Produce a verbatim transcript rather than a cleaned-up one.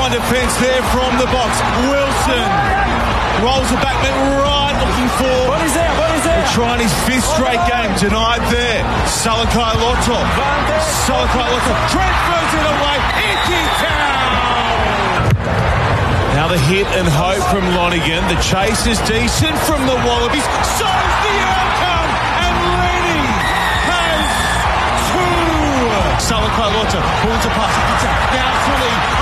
line defence there from the box. Wilson rolls the backman right, looking for... What is that? What is that? Trying his fifth straight game, denied there. Salakai Loto. Salakai Loto transfers it away. Icky Town! Now the hit and hope from Lonigan. The chase is decent from the Wallabies. So's the outcome, and Lenny has two. Salakai Loto pulls a pass. Now fully